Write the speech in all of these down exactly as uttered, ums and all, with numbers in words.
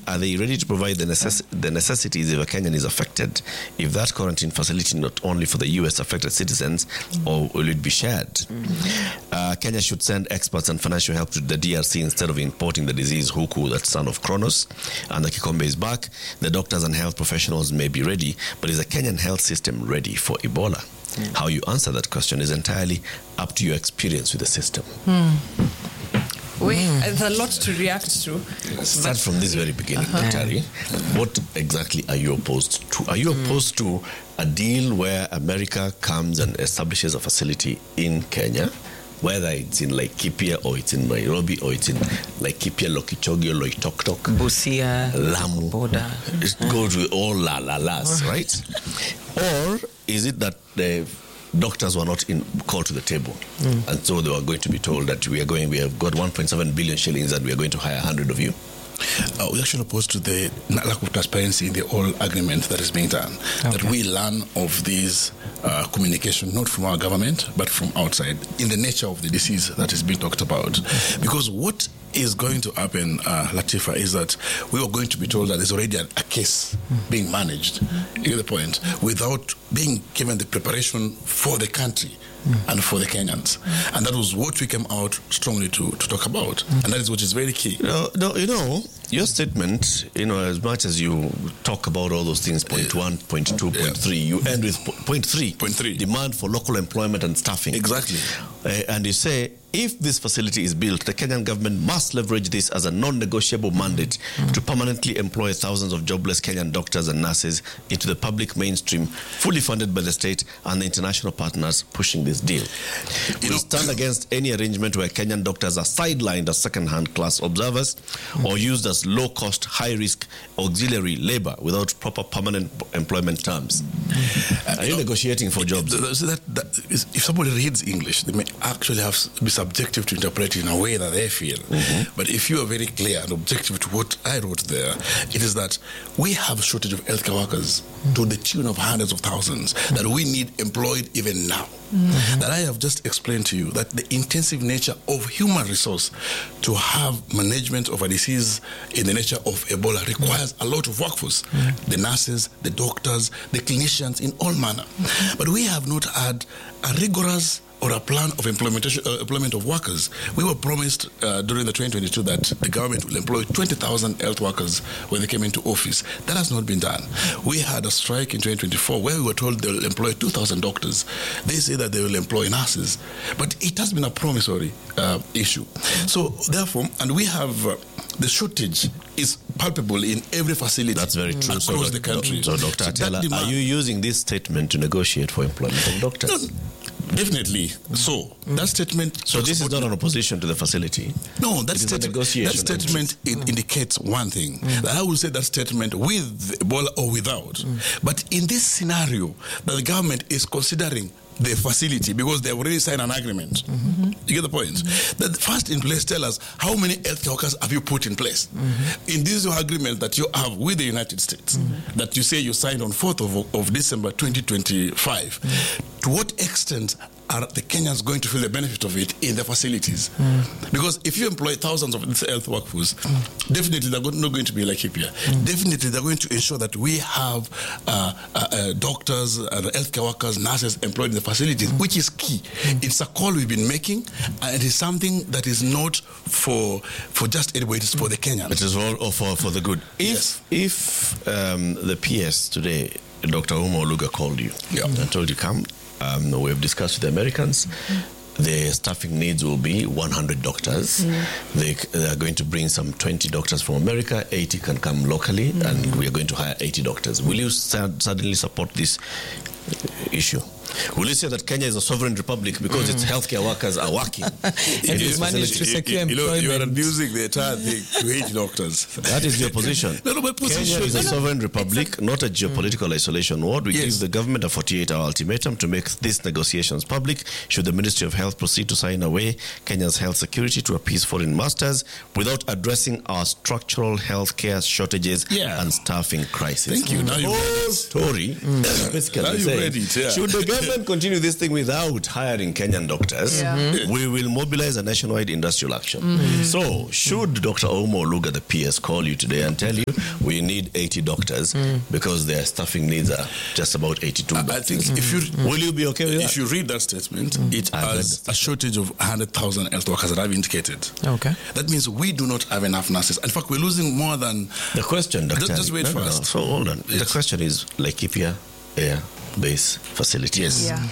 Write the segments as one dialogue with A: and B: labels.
A: are they ready to provide the, necess- the necessities if a Kenyan is affected? If that quarantine facility not only for the U S affected citizens, mm-hmm. or will it be shared? Mm-hmm. Uh, Kenya should send experts and financial help to the D R C instead of importing the disease Huku, that's son of Kronos, and the Kikombe is back. The doctors and health professionals may be ready, but is the Kenyan health system ready for Ebola? Mm. How you answer that question is entirely up to your experience with the system.
B: Mm. We, mm. There's a lot to react to.
A: Start from this very beginning, uh-huh. Tari. What exactly are you opposed to? Are you mm. opposed to a deal where America comes and establishes a facility in Kenya, whether it's in Laikipia or it's in Nairobi or it's in Laikipia, Lokichogio, Loitoktok,
C: Busia,
A: Lamu,
C: Boda.
A: It goes with all la la las, right? Or is it that the doctors were not in, called to the table, mm. and so they were going to be told that we are going, we have got one point seven billion shillings and we are going to hire one hundred of you?
D: Uh, we're actually opposed to the lack of transparency in the whole agreement that is being done. Okay. That we learn of this uh, communication not from our government but from outside in the nature of the disease that is being talked about. Because what is going to happen, uh, Latifa, is that we are going to be told that there's already a, a case being managed, you get the point, without being given the preparation for the country mm. and for the Kenyans. Mm. And that was what we came out strongly to, to talk about. Mm. And that is what is very key.
A: No, no, you know, your statement, you know, as much as you talk about all those things, point yeah. one, point two, point yeah. three, you end with po- point three.
D: Point three.
A: Demand for local employment and staffing.
D: Exactly.
A: Uh, and you say, if this facility is built, the Kenyan government must leverage this as a non-negotiable mandate mm. to permanently employ thousands of jobless Kenyan doctors and nurses into the public mainstream, fully funded by the state and the international partners pushing this deal. We will stand against any arrangement where Kenyan doctors are sidelined as second-hand class observers mm. or used as low-cost, high-risk auxiliary labor without proper permanent employment terms. Mm. Are you, you know, negotiating for jobs?
D: So that, that is, if somebody reads English, they may actually have be subjective to interpret it in a way that they feel. Mm-hmm. But if you are very clear and objective to what I wrote there, it is that we have a shortage of healthcare workers mm-hmm. to the tune of hundreds of thousands mm-hmm. that we need employed even now. Mm-hmm. That I have just explained to you, that the intensive nature of human resource to have management of a disease in the nature of Ebola requires mm-hmm. a lot of workforce. Mm-hmm. The nurses, the doctors, the clinicians in all manner. Mm-hmm. But we have not had a rigorous or a plan of implementation, uh, employment of workers. We were promised uh, during the twenty twenty-two that the government will employ twenty thousand health workers when they came into office. That has not been done. We had a strike in twenty twenty-four where we were told they will employ two thousand doctors. They say that they will employ nurses. But it has been a promissory uh, issue. So therefore, and we have uh, the shortage is palpable in every facility.
A: That's very true.
D: Across
A: so,
D: the country.
A: So, Doctor So Atela, demand, are you using this statement to negotiate for employment of doctors?
D: No, definitely. So mm. that statement.
A: So this is not an opposition to the facility.
D: No, that,
A: stat-
D: that statement it mm. indicates one thing. Mm. That I will say that statement with Ebola or without. Mm. But in this scenario, that the government is considering the facility because they have already signed an agreement. Mm-hmm. You get the point? Mm-hmm. That first in place, tell us how many health workers have you put in place mm-hmm. in this agreement that you have with the United States mm-hmm. that you say you signed on fourth of, of December twenty twenty-five. Mm-hmm. To what extent are the Kenyans going to feel the benefit of it in the facilities? Mm. Because if you employ thousands of this health workforce, mm. definitely they're not going to be like Laikipia. Mm. Definitely they're going to ensure that we have uh, uh, uh, doctors, uh, healthcare workers, nurses employed in the facilities, mm. which is key. Mm. It's a call we've been making, and it is something that is not for for just anybody, it's for the Kenyans.
A: It is all for, for the good. If,
D: yes.
A: if um, the P S today, Doctor Uma Oluga called you
D: yeah.
A: and told you, come, Um, we have discussed with the Americans. Mm-hmm. The staffing needs will be one hundred doctors. Mm-hmm. They, they are going to bring some twenty doctors from America, eighty can come locally, mm-hmm. and we are going to hire eighty doctors. Will you sad, suddenly support this issue? Will you say that Kenya is a sovereign republic because mm. its healthcare workers are working?
C: And it's managed to secure
D: you, you
C: employment.
D: Know, you are abusing the entire thing to hate doctors.
A: That is your position.
D: No, no, my position.
A: Kenya is a sovereign republic, not a geopolitical mm. isolation ward. We yes. give the government a forty-eight hour ultimatum to make these negotiations public. Should the Ministry of Health proceed to sign away Kenya's health security to appease foreign masters without addressing our structural healthcare shortages
D: yeah.
A: and staffing crisis?
D: Thank you.
A: Mm.
D: Now
A: the
D: you
A: whole story mm. basically
D: now you
A: saying,
D: read it, yeah.
A: should the government continue this thing without hiring Kenyan doctors,
B: Yeah.
A: mm-hmm. we will mobilize a nationwide industrial action. Mm-hmm. So, should Doctor Omo Oluga, the P S, call you today and tell you we need eighty doctors mm. because their staffing needs are just about eighty-two.
D: I, I think mm. if you
A: mm. will you be okay with
D: if
A: that?
D: you read that statement, mm. it
A: I
D: has a shortage of one hundred thousand health workers that I've indicated.
C: Okay.
D: That means we do not have enough nurses. In fact, we're losing more than
A: the question. Doctor
D: Just, just wait
A: no,
D: for
A: no,
D: us.
A: no. So hold on. Yes. The question is Laikipia Air Base Facility.
D: Yes.
B: Yeah.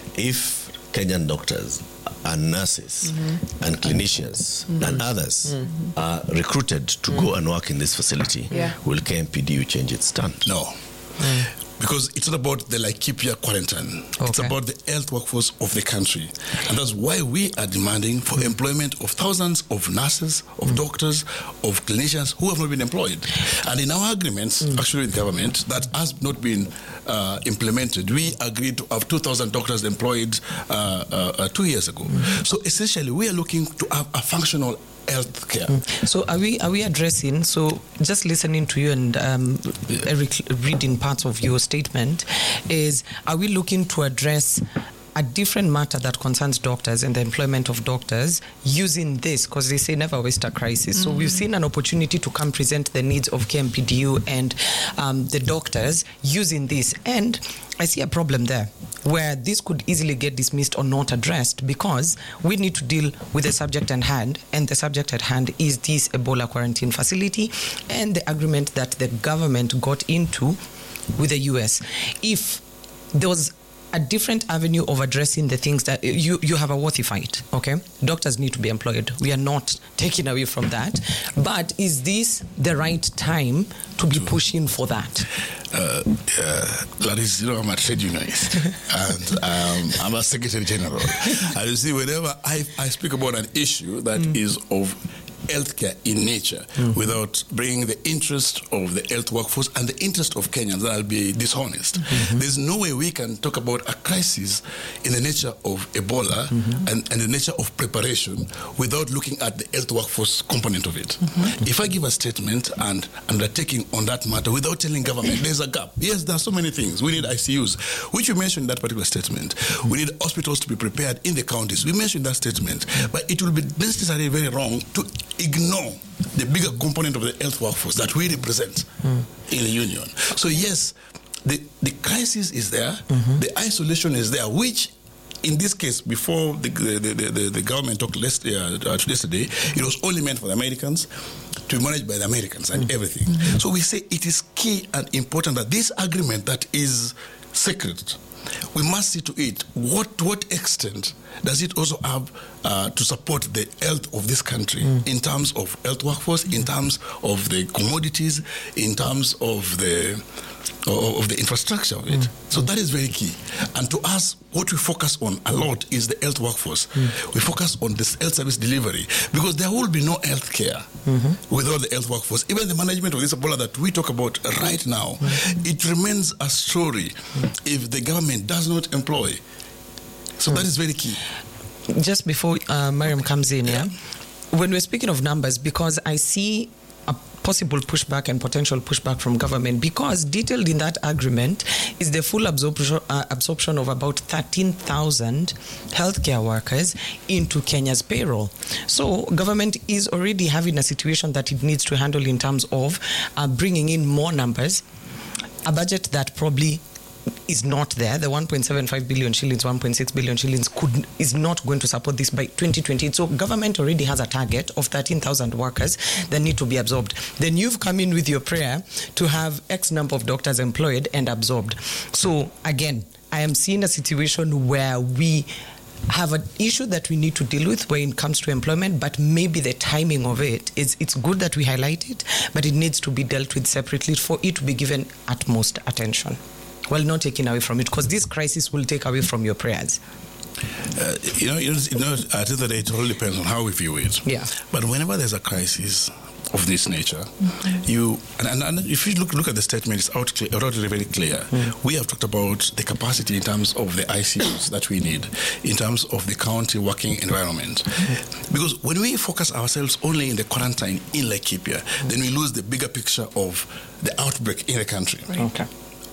A: If Kenyan doctors and nurses mm-hmm. and clinicians mm-hmm. and others mm-hmm. are recruited to mm-hmm. go and work in this facility,
B: yeah.
A: will K M P D U change its stand?
D: No. Mm. Because it's not about the Laikipia quarantine. Okay. It's about the health workforce of the country. And that's why we are demanding for mm. employment of thousands of nurses, of mm. doctors, of clinicians who have not been employed. And in our agreements, mm. actually with the government, that has not been uh, implemented. We agreed to have two thousand doctors employed uh, uh, uh, two years ago. Mm. So essentially, we are looking to have a functional health care.
C: Mm. So are we are we addressing, so just listening to you and um, Eric reading parts of your statement, is are we looking to address a different matter that concerns doctors and the employment of doctors using this, because they say never waste a crisis. Mm-hmm. So we've seen an opportunity to come present the needs of K M P D U and um, the doctors using this. And I see a problem there where this could easily get dismissed or not addressed, because we need to deal with the subject at hand, and the subject at hand is this Ebola quarantine facility and the agreement that the government got into with the U S. If there was a different avenue of addressing the things that you, you have a worthy fight, okay? Doctors need to be employed. We are not taking away from that. But is this the right time to be pushing for that?
D: Uh, uh, Gladys, you know, I'm a trade unionist and um, I'm a secretary general. And you see, whenever I, I speak about an issue that mm. is of healthcare in nature, mm. without bringing the interest of the health workforce and the interest of Kenyans, then I'll be dishonest. Mm-hmm. There's no way we can talk about a crisis in the nature of Ebola mm-hmm. and, and the nature of preparation without looking at the health workforce component of it. Mm-hmm. If I give a statement and undertaking on that matter without telling government there's a gap, yes, there are so many things. We need I C Us, which you mentioned in that particular statement. Mm-hmm. We need hospitals to be prepared in the counties. We mentioned that statement. But it will be necessarily very wrong to ignore the bigger component of the health workforce that we represent mm. in the union. So yes, the, the crisis is there, mm-hmm. the isolation is there, which in this case, before the the, the, the, the government talked last, uh, yesterday, it was only meant for the Americans, to be managed by the Americans and mm-hmm. everything. Mm-hmm. So we say it is key and important that this agreement that is sacred, we must see to it what to what extent does it also have uh, to support the health of this country mm. in terms of health workforce, in terms of the commodities, in terms of the of the infrastructure of it. Mm. So that is very key. And to us, what we focus on a lot is the health workforce. Mm. We focus on this health service delivery, because there will be no health care mm-hmm. without the health workforce. Even the management of this Ebola that we talk about right now, mm. it remains a story mm. if the government does not employ. So mm. that is very key.
C: Just before uh, Mariam comes in, yeah. yeah, when we're speaking of numbers, because I see a possible pushback and potential pushback from government, because detailed in that agreement is the full absorption, uh, absorption of about thirteen thousand healthcare workers into Kenya's payroll. So government is already having a situation that it needs to handle in terms of uh, bringing in more numbers, a budget that probably is not there. The one point seven five billion shillings, one point six billion shillings could is not going to support this by twenty twenty. So government already has a target of thirteen thousand workers that need to be absorbed. Then you've come in with your prayer to have X number of doctors employed and absorbed. So again, I am seeing a situation where we have an issue that we need to deal with when it comes to employment, but maybe the timing of it is, it's good that we highlight it, but it needs to be dealt with separately for it to be given utmost attention. Well, not taken away from it, because this crisis will take away from your prayers.
D: Uh, you know, you know, you know, at the end of the day, it all depends on how we view it.
C: Yeah.
D: But whenever there's a crisis of this nature, mm-hmm. you and, and, and if you look look at the statement, it's out clear, out very clear. Mm. We have talked about the capacity in terms of the I C Us that we need, in terms of the county working environment. Mm. Because when we focus ourselves only in the quarantine in Laikipia, mm. then we lose the bigger picture of the outbreak in the country.
C: Right. Okay.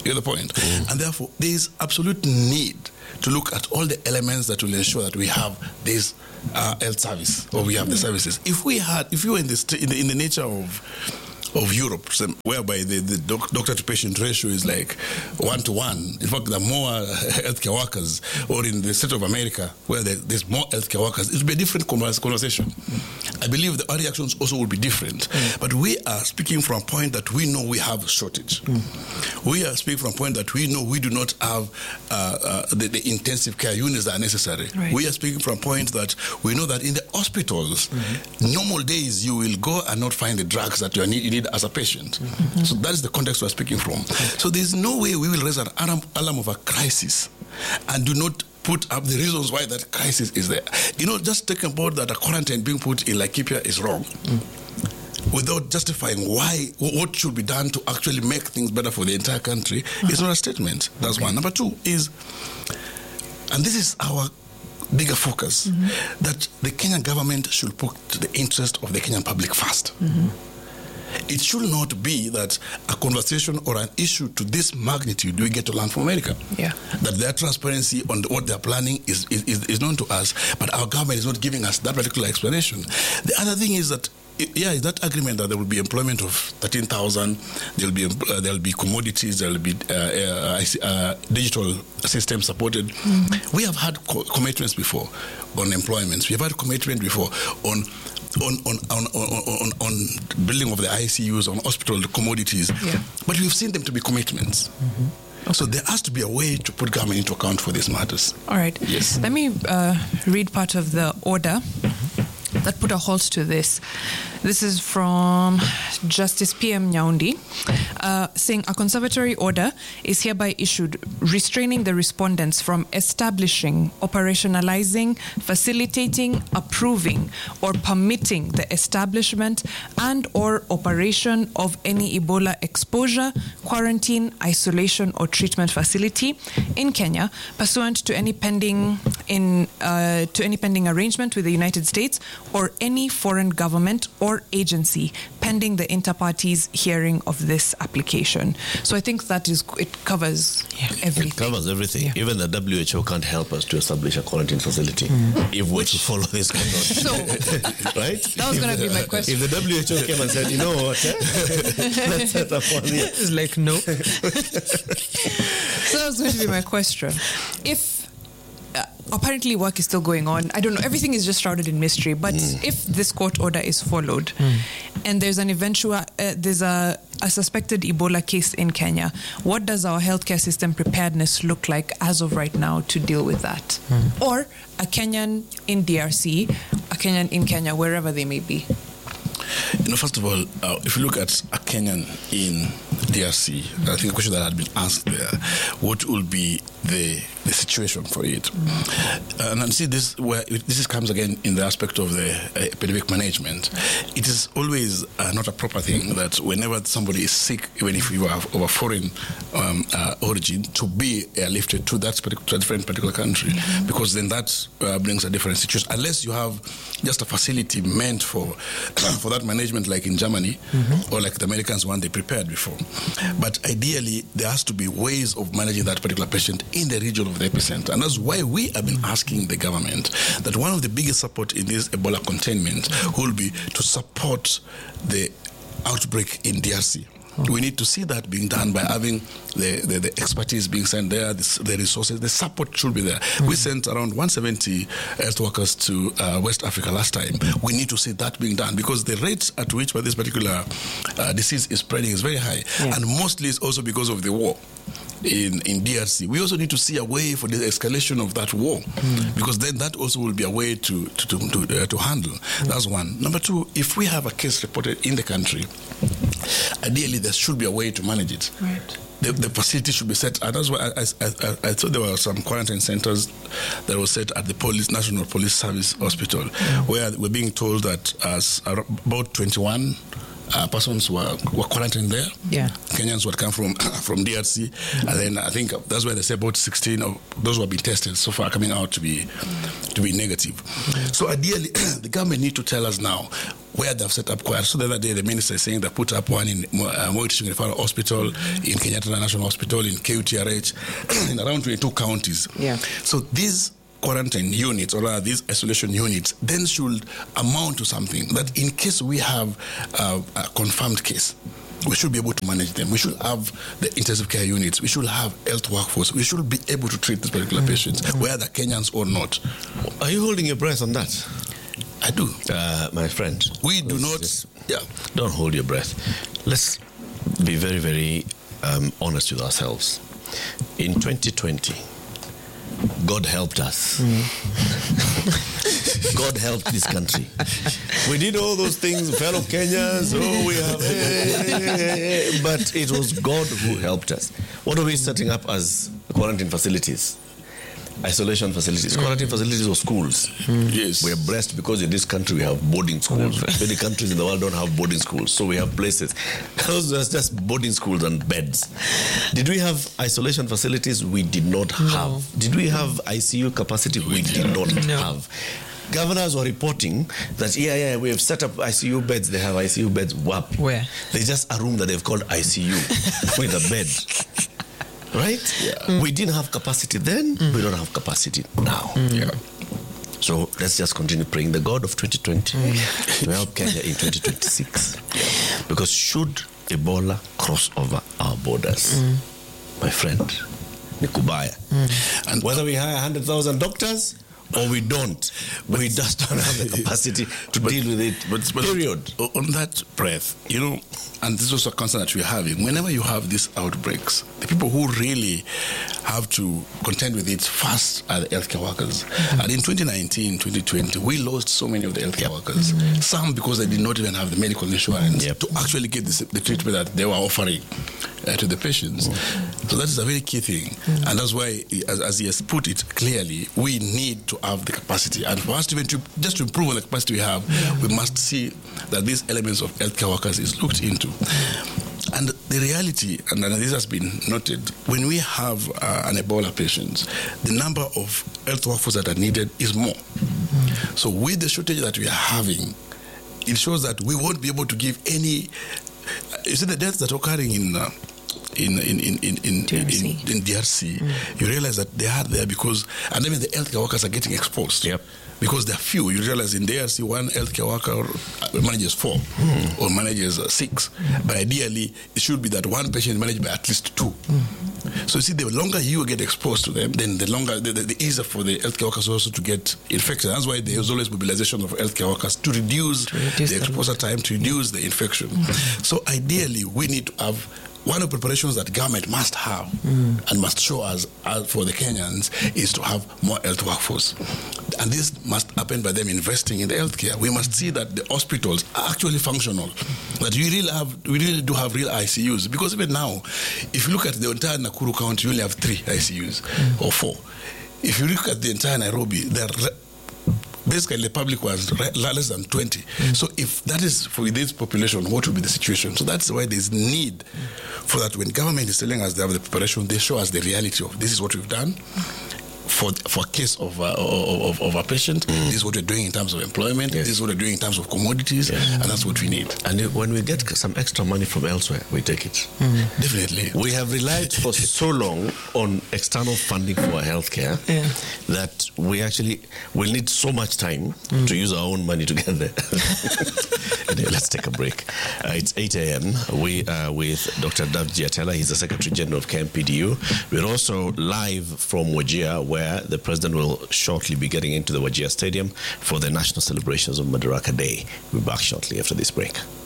D: You get the point? Mm. And therefore, there is absolute need to look at all the elements that will ensure that we have this uh, health service, or we have the services. If we had, if you were in the st- in the, in the nature of of Europe, whereby the, the doc- doctor to patient ratio is like one to one. In fact, there are more healthcare workers, or in the state of America, where there, there's more healthcare workers, it will be a different conversation. Mm. I believe the our reactions also will be different. Mm. But we are speaking from a point that we know we have shortage. Mm. We are speaking from a point that we know we do not have uh, uh, the, the intensive care units that are necessary. Right. We are speaking from a point that we know that in the hospitals, mm-hmm. normal days you will go and not find the drugs that you need, you need as a patient. Mm-hmm. So that is the context we're speaking from. So there's no way we will raise an alarm of a crisis and do not put up the reasons why that crisis is there. You know, just talking about that a quarantine being put in Laikipia is wrong. Mm. Without justifying why, what should be done to actually make things better for the entire country, uh-huh. is not a statement. That's okay. one. Number two is, and this is our bigger focus, mm-hmm. that the Kenyan government should put the interest of the Kenyan public first. Mm-hmm. It should not be that a conversation or an issue to this magnitude we get to learn from America. Yeah. That their transparency on what they're planning is, is, is known to us, but our government is not giving us that particular explanation. The other thing is that, yeah, is that agreement that there will be employment of thirteen thousand, there will be uh, there will be commodities, there will be uh, uh, uh, digital system supported. Mm-hmm. We have had co- commitments before on employments. We have had commitment before on On on, on, on, on building of the I C Us, on hospital commodities. Yeah. But we've seen them to be commitments. Mm-hmm. Okay. So there has to be a way to put government into account for these matters.
B: All right.
D: Yes.
B: Let me uh, read part of the order mm-hmm. that put a halt to this. This is from Justice P M Nyaundi, uh, saying a conservatory order is hereby issued restraining the respondents from establishing, operationalizing, facilitating, approving, or permitting the establishment and or operation of any Ebola exposure, quarantine, isolation, or treatment facility in Kenya, pursuant to any pending in uh, to any pending arrangement with the United States or any foreign government or or agency pending the inter-parties hearing of this application. So I think that is, it covers yeah. everything.
A: It covers everything. Yeah. Even the W H O can't help us to establish a quarantine facility mm. if we're to follow this kind of...
B: So,
A: right?
B: That was going to be my question.
A: If the W H O came and said, you know what, eh? let's set up one here.
C: It's like, no.
B: So that was going to be my question. If Uh, apparently work is still going on. I don't know. Everything is just shrouded in mystery. But mm. if this court order is followed mm. and there's an eventual, uh, there's a, a suspected Ebola case in Kenya, what does our healthcare system preparedness look like as of right now to deal with that? Mm. Or a Kenyan in D R C, a Kenyan in Kenya, wherever they may be?
D: You know, first of all, uh, if you look at a Kenyan in D R C, I think the question that had been asked there, what will be the the situation for it? Mm-hmm. Uh, and see, this where it, this comes again in the aspect of the uh, epidemic management. It is always uh, not a proper thing that whenever somebody is sick, even if you are of a foreign um, uh, origin, to be airlifted to that particular, to a different particular country, mm-hmm. because then that uh, brings a different situation. Unless you have just a facility meant for for that management, like in Germany, mm-hmm. or like the Americans one they prepared before. But ideally, there has to be ways of managing that particular patient in the region of the epicenter. And that's why we have been asking the government that one of the biggest support in this Ebola containment will be to support the outbreak in D R C. We need to see that being done by having the, the, the expertise being sent there, the, the resources, the support should be there. Mm-hmm. We sent around one hundred seventy health workers to uh, West Africa last time. We need to see that being done because the rates at which this particular uh, disease is spreading is very high. Yeah. And mostly it's also because of the war. In, in D R C, we also need to see a way for the escalation of that war, mm. because then that also will be a way to to to, to, uh, to handle. Mm. That's one. Number two, if we have a case reported in the country, ideally there should be a way to manage it.
B: Right.
D: The, the facility should be set. And that's why I, I, I, I thought there were some quarantine centers that were set at the police, National Police Service Hospital, mm. where we're being told that as about twenty-one Uh, persons were, were quarantined there.
C: Yeah.
D: Kenyans would come from from D R C, mm-hmm. and then I think that's where they say about sixteen of those who have been tested so far coming out to be to be negative. Mm-hmm. So ideally, the government need to tell us now where they've set up choirs. So the other day, the minister is saying they put up one in uh, Moi Teaching Referral Hospital, in Kenyatta National Hospital, in K U T R H, in around twenty-two counties.
C: Yeah.
D: So these quarantine units, or rather these isolation units, then should amount to something that in case we have uh, a confirmed case, we should be able to manage them. We should have the intensive care units. We should have health workforce. We should be able to treat these particular patients, whether Kenyans or not.
A: Are you holding your breath on that?
D: I do.
A: Uh, my friend.
D: We do
A: let's
D: not.
A: just-
D: Yeah.
A: Don't hold your breath. Let's be very, very um, honest with ourselves. In twenty twenty, God helped us. God helped this country. We did all those things, fellow Kenyans. Oh, we have, eh, but it was God who helped us. What are we setting up as quarantine facilities? Isolation facilities, quarantine facilities or schools.
D: Yes.
A: We are blessed because in this country we have boarding schools. Many countries in the world don't have boarding schools, so we have places. Those are just boarding schools and beds. Did we have isolation facilities? We did not have. Did we have I C U capacity? We did not
C: No.
A: have. Governors were reporting that, yeah, yeah, we have set up I C U beds. They have I C U beds. Wap.
C: Where?
A: There's just a room that they've called I C U with a bed. Right? Yeah. We didn't have capacity then. Mm. We don't have capacity now.
C: Mm.
A: Yeah. So let's just continue praying the God of twenty twenty mm. to help Kenya in twenty twenty-six. Yeah. Because should Ebola cross over our borders, mm. my friend, ni kubaya. Mm. And whether we hire one hundred thousand doctors or we don't, but we just don't have the capacity to
D: but,
A: deal with it.
D: But, but
A: period.
D: On that breath, you know, and this is also a concern that we're having. Whenever you have these outbreaks, the people who really have to contend with it first are the healthcare workers. Mm-hmm. And in twenty nineteen, twenty twenty, we lost so many of the healthcare yep. workers. Mm-hmm. Some because they did not even have the medical insurance yep. to actually get the, the treatment that they were offering uh, to the patients. Mm-hmm. So that is a very key thing. Mm-hmm. And that's why, as, as he has put it clearly, we need to have the capacity. And for us to even to, just to improve on the capacity we have, yeah. we must see that these elements of healthcare workers is looked into. And the reality, and this has been noted, when we have uh, an Ebola patient, the number of health workers that are needed is more. Mm-hmm. So with the shortage that we are having, it shows that we won't be able to give any... You see the deaths that are occurring in... Uh, In in in in in,
C: D R C.
D: in, in D R C, mm. you realize that they are there because, and even the healthcare workers are getting exposed.
A: Yep.
D: Because there are few. You realize in D R C, one healthcare worker manages four mm. or manages uh, six. Mm. But ideally, it should be that one patient managed by at least two. Mm. So you see, the longer you get exposed to them, then the longer, the, the, the easier for the healthcare workers also to get infected. That's why there is always mobilization of healthcare workers to reduce, to reduce the exposure time, to reduce the infection. Mm. So ideally, we need to have one of the preparations that government must have mm. and must show us uh, for the Kenyans is to have more health workforce. And this must happen by them investing in the healthcare. We must see that the hospitals are actually functional, that we really have, we really do have real I C Us. Because even now, if you look at the entire Nakuru County, you only have three I C Us mm. or four. If you look at the entire Nairobi, there are basically the public was less than twenty. Mm. So if that is for this population, what will be the situation? So that's why there's need for that. When government is telling us they have the preparation, they show us the reality of this is what we've done. For for a case of, uh, of of a patient, mm. this is what we're doing in terms of employment. Yes. This is what we're doing in terms of commodities, yes. and that's what we need.
A: And when we get some extra money from elsewhere, we take it.
D: Mm. Definitely.
A: We have relied for so long on external funding for our healthcare yeah. that we actually will need so much time mm. to use our own money to get there. Anyway, let's take a break. Uh, it's eight a.m. We are with Doctor Dav Giatella. He's the Secretary General of K M P D U. We're also live from Wajir, where the President will shortly be getting into the Wajir Stadium for the national celebrations of Madaraka Day. We'll be back shortly after this break.